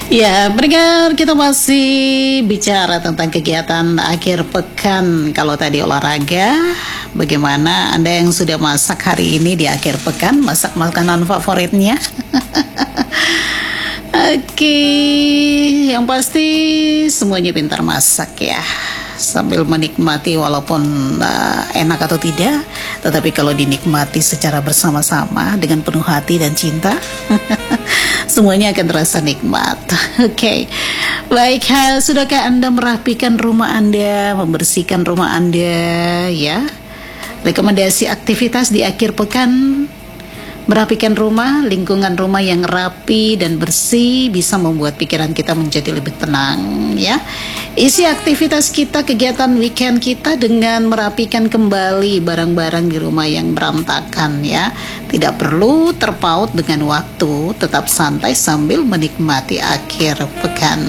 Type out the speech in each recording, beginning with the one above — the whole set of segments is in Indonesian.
Ya, pendengar, kita masih bicara tentang kegiatan akhir pekan. Kalau tadi olahraga, bagaimana Anda yang sudah masak hari ini di akhir pekan, masak makanan favoritnya? Oke, yang pasti semuanya pintar masak ya. Sambil menikmati walaupun enak atau tidak, tetapi kalau dinikmati secara bersama-sama dengan penuh hati dan cinta, semuanya akan terasa nikmat. Oke. Baik, sudahkah Anda merapikan rumah Anda, membersihkan rumah Anda ya? Rekomendasi aktivitas di akhir pekan: merapikan rumah, lingkungan rumah yang rapi dan bersih bisa membuat pikiran kita menjadi lebih tenang ya. Isi aktivitas kita, kegiatan weekend kita dengan merapikan kembali barang-barang di rumah yang berantakan ya. Tidak perlu terpaut dengan waktu, tetap santai sambil menikmati akhir pekan.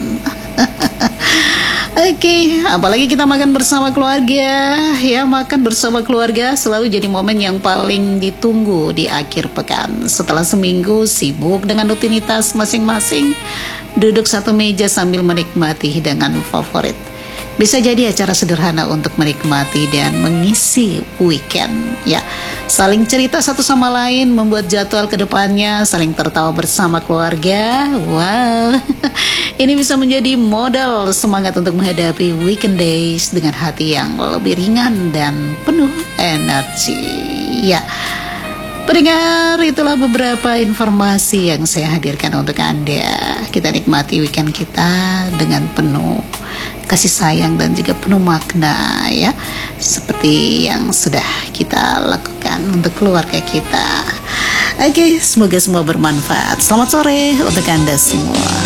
Oke, apalagi kita makan bersama keluarga ya. Makan bersama keluarga selalu jadi momen yang paling ditunggu di akhir pekan. Setelah seminggu sibuk dengan rutinitas masing-masing, duduk satu meja sambil menikmati hidangan favorit bisa jadi acara sederhana untuk menikmati dan mengisi weekend ya. Saling cerita satu sama lain, membuat jadwal kedepannya, saling tertawa bersama keluarga. Wow, ini bisa menjadi modal semangat untuk menghadapi weekend days dengan hati yang lebih ringan dan penuh energi ya. Pendengar, itulah beberapa informasi yang saya hadirkan untuk Anda. Kita nikmati weekend kita dengan penuh kasih sayang dan juga penuh makna ya, seperti yang sudah kita lakukan untuk keluarga kita. Oke, semoga semua bermanfaat. Selamat sore untuk Anda semua.